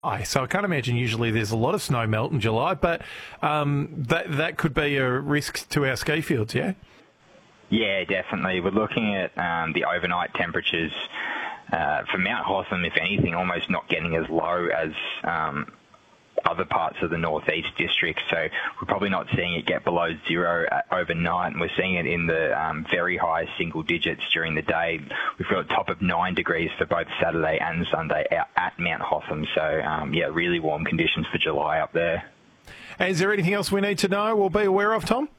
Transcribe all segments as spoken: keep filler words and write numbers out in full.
July. So I can't imagine usually there's a lot of snow melt in July, but um, that that could be a risk to our ski fields, yeah? Yeah, definitely. We're looking at um, the overnight temperatures uh, for Mount Hotham, if anything, almost not getting as low as um, other parts of the northeast district. So we're probably not seeing it get below zero overnight, and we're seeing it in the um, very high single digits during the day. We've got a top of nine degrees for both Saturday and Sunday out at Mount Hotham. So, um, yeah, really warm conditions for July up there. Is there anything else we need to know or be aware of, Tom?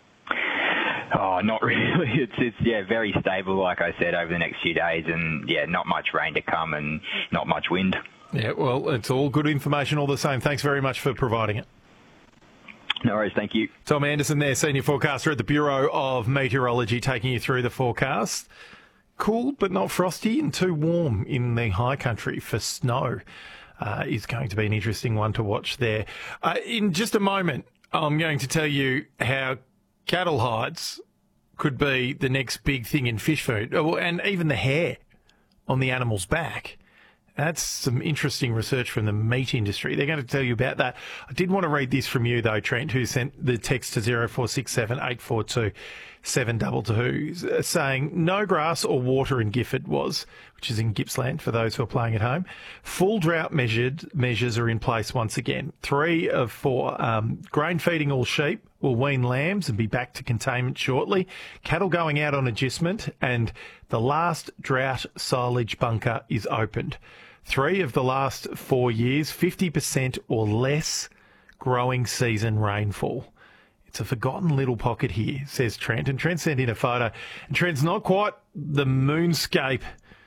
Oh, not really. It's, it's yeah, very stable, like I said, over the next few days, and, yeah, not much rain to come and not much wind. Yeah, well, it's all good information all the same. Thanks very much for providing it. No worries, thank you. Tom Anderson there, Senior Forecaster at the Bureau of Meteorology, taking you through the forecast. Cool, but not frosty, and too warm in the high country for snow. Uh, is going to be an interesting one to watch there. Uh, in just a moment, I'm going to tell you how cattle hides could be the next big thing in fish food, and even the hair on the animal's back. That's some interesting research from the meat industry. They're going to tell you about that. I did want to read this from you, though, Trent, who sent the text to zero four six seven eight four two seven two two, saying no grass or water in Gifford was, which is in Gippsland for those who are playing at home. Full drought measured measures are in place once again. Three of four. Um, grain feeding all sheep will wean lambs and be back to containment shortly. Cattle going out on agistment, and the last drought silage bunker is opened. Three of the last four years, fifty percent or less growing season rainfall. It's a forgotten little pocket here, says Trent. And Trent sent in a photo. And Trent's not quite the moonscape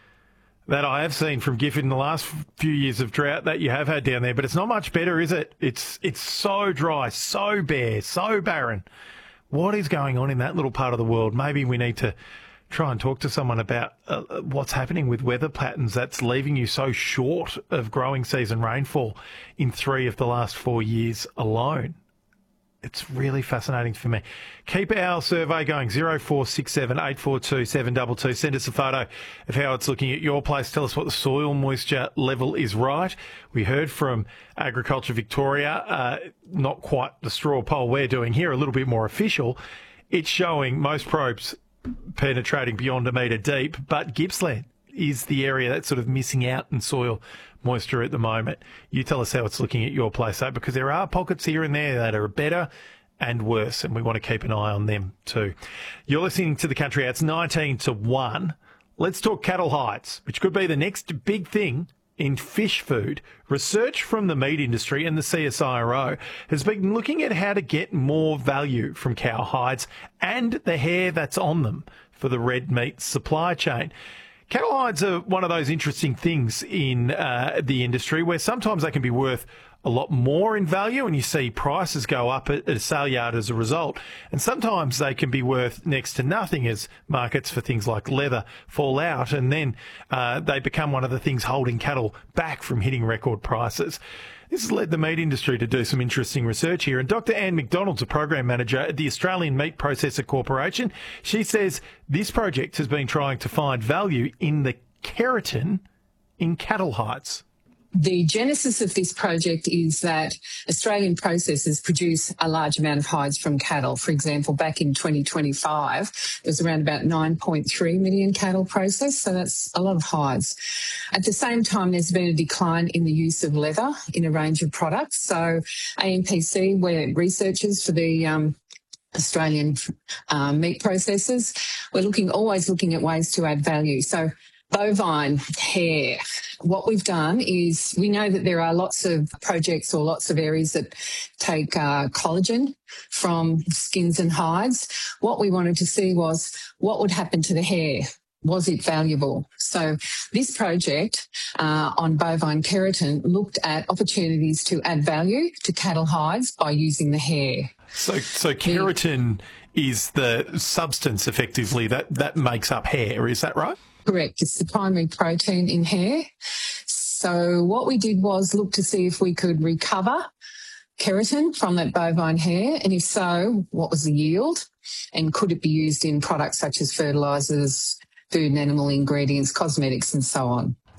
that I have seen from Gifford in the last few years of drought that you have had down there. But it's not much better, is it? It's it's so dry, so bare, so barren. What is going on in that little part of the world? Maybe we need to try and talk to someone about uh, what's happening with weather patterns that's leaving you so short of growing season rainfall in three of the last four years alone. It's really fascinating for me. Keep our survey going, zero four six seven eight four two seven two two. Send us a photo of how it's looking at your place. Tell us what the soil moisture level is right. We heard from Agriculture Victoria, uh, not quite the straw poll we're doing here, a little bit more official. It's showing most probes penetrating beyond a metre deep, but Gippsland is the area that's sort of missing out in soil moisture at the moment. You tell us how it's looking at your place, though, because there are pockets here and there that are better and worse, and we want to keep an eye on them too. You're listening to The Country Hour. It's nineteen to one. Let's talk cattle hides, which could be the next big thing in fish food. Research from the meat industry and the C S I R O has been looking at how to get more value from cow hides and the hair that's on them for the red meat supply chain. Cattle hides are one of those interesting things in uh, the industry where sometimes they can be worth a lot more in value, and you see prices go up at, at a sale yard as a result. And sometimes they can be worth next to nothing as markets for things like leather fall out, and then uh, they become one of the things holding cattle back from hitting record prices. This has led the meat industry to do some interesting research here. And Doctor Anne McDonald's a program manager at the Australian Meat Processor Corporation. She says this project has been trying to find value in the keratin in cattle hides. The genesis of this project is that Australian processors produce a large amount of hides from cattle. For example, back in twenty twenty-five, there was around about nine point three million cattle processed, so that's a lot of hides. At the same time, there's been a decline in the use of leather in a range of products. So A M P C, we're researchers for the um, Australian uh, meat processors. We're looking, always looking at ways to add value. So bovine hair. What we've done is we know that there are lots of projects or lots of areas that take uh, collagen from skins and hides. What we wanted to see was what would happen to the hair. Was it valuable? So this project uh, on bovine keratin looked at opportunities to add value to cattle hides by using the hair. So, so keratin is the substance effectively that, that makes up hair, is that right? Correct. It's the primary protein in hair. So what we did was look to see if we could recover keratin from that bovine hair, and if so, what was the yield, and could it be used in products such as fertilisers, food and animal ingredients, cosmetics and so on.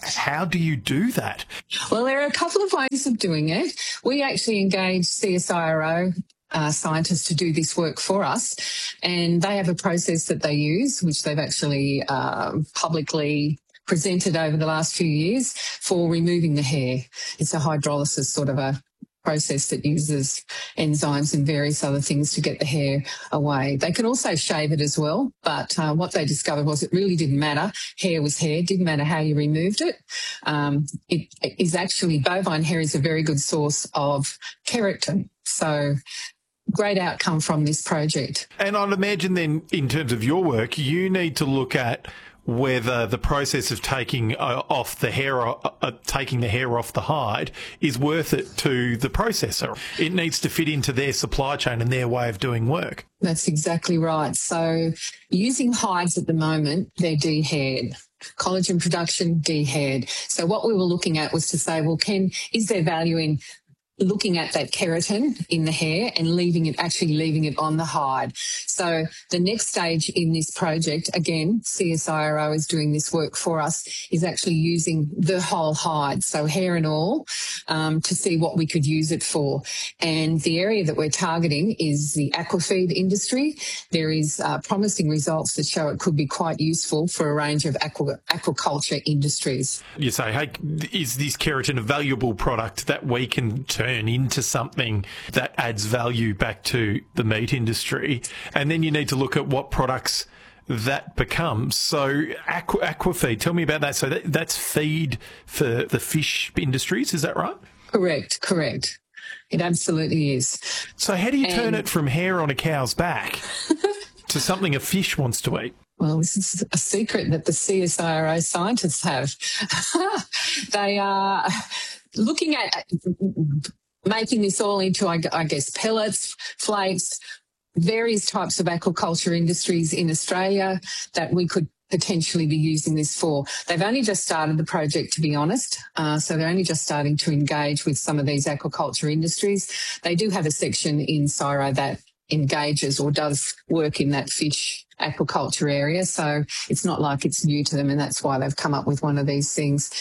How do you do that? Well, there are a couple of ways of doing it. We actually engage C S I R O Uh, scientists to do this work for us, and they have a process that they use, which they've actually uh, publicly presented over the last few years for removing the hair. It's a hydrolysis sort of a process that uses enzymes and various other things to get the hair away. They can also shave it as well, but uh, what they discovered was it really didn't matter. Hair was hair, didn't matter how you removed it. Um, it is actually, bovine hair is a very good source of keratin. So great outcome from this project. And I'd imagine then, in terms of your work, you need to look at whether the process of taking uh, off the hair, uh, uh, taking the hair off the hide is worth it to the processor. It needs to fit into their supply chain and their way of doing work. That's exactly right. So using hides at the moment, they're de-haired. Collagen production, de-haired. So what we were looking at was to say, well, can, is there value in looking at that keratin in the hair and leaving it, actually leaving it on the hide. So the next stage in this project, again, C S I R O is doing this work for us, is actually using the whole hide, so hair and all, um, to see what we could use it for. And the area that we're targeting is the aquafeed industry. There is uh, promising results that show it could be quite useful for a range of aqua, aquaculture industries. You say, hey, is this keratin a valuable product that we can turn into something that adds value back to the meat industry? And then you need to look at what products that becomes. So aqua, aquafeed, tell me about that. So that, that's feed for the fish industries, is that right? Correct, correct. It absolutely is. So how do you and turn it from hair on a cow's back to something a fish wants to eat? Well, this is a secret that the C S I R O scientists have. They are looking at making this all into, I guess, pellets, flakes, various types of aquaculture industries in Australia that we could potentially be using this for. They've only just started the project, to be honest, uh, so they're only just starting to engage with some of these aquaculture industries. They do have a section in C S I R O that engages or does work in that fish aquaculture area, so it's not like it's new to them, and that's why they've come up with one of these things,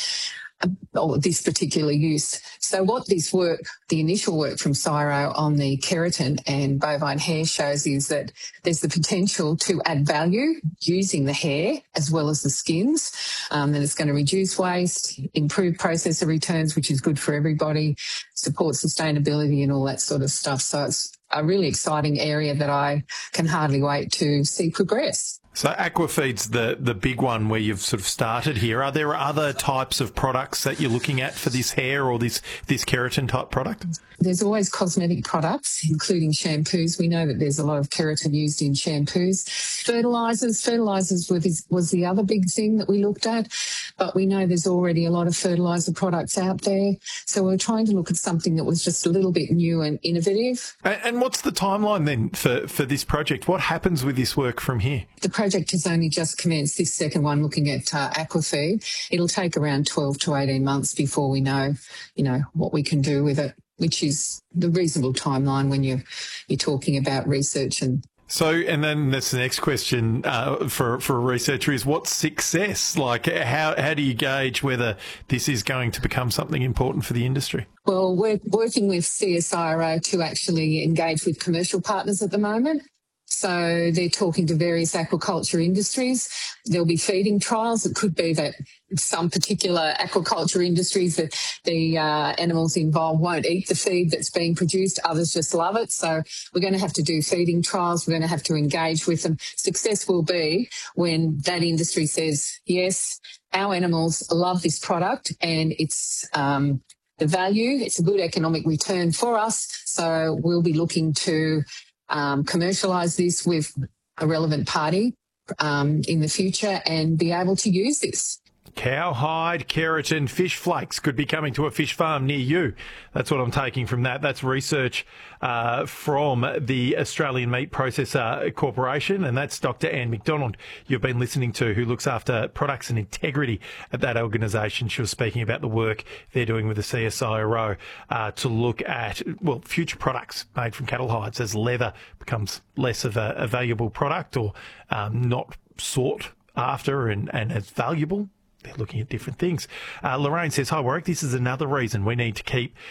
or this particular use. So what this work, the initial work from C S I R O on the keratin and bovine hair shows is that there's the potential to add value using the hair as well as the skins, um, that it's going to reduce waste, improve processor returns, which is good for everybody, support sustainability and all that sort of stuff. So it's a really exciting area that I can hardly wait to see progress. So aquafeed's the, the big one where you've sort of started here. Are there other types of products that you're looking at for this hair or this, this keratin type product? There's always cosmetic products, including shampoos. We know that there's a lot of keratin used in shampoos. Fertilisers. Fertilisers was, was the other big thing that we looked at, but we know there's already a lot of fertiliser products out there. So we're trying to look at something that was just a little bit new and innovative. And, and what's the timeline then for, for this project? What happens with this work from here? The project has only just commenced, this second one, looking at uh, aquafeed. It'll take around twelve to eighteen months before we know, you know, what we can do with it, which is the reasonable timeline when you're, you're talking about research. And so, and then that's the next question uh, for, for a researcher is what's success? Like how, how do you gauge whether this is going to become something important for the industry? Well, we're working with C S I R O to actually engage with commercial partners at the moment. So they're talking to various aquaculture industries. There'll be feeding trials. It could be that some particular aquaculture industries that the uh, animals involved won't eat the feed that's being produced. Others just love it. So we're going to have to do feeding trials. We're going to have to engage with them. Success will be when that industry says, yes, our animals love this product and it's um, the value. It's a good economic return for us. So we'll be looking to Um, commercialise this with a relevant party um, in the future and be able to use this. Cowhide, keratin, fish flakes could be coming to a fish farm near you. That's what I'm taking from that. That's research uh, from the Australian Meat Processor Corporation, and that's Doctor Anne McDonald you've been listening to, who looks after products and integrity at that organisation. She was speaking about the work they're doing with the C S I R O uh, to look at, well, future products made from cattle hides as leather becomes less of a, a valuable product or um, not sought after and, and as valuable they're looking at different things. Uh, Lorraine says, hi, Warwick. This is another reason we need to keep